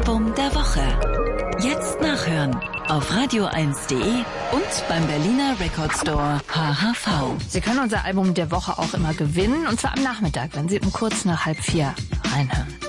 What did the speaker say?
Album der Woche. Jetzt nachhören auf radio1.de und beim Berliner Record Store HHV. Sie können unser Album der Woche auch immer gewinnen, und zwar am Nachmittag, wenn Sie um kurz nach 3:30 reinhören.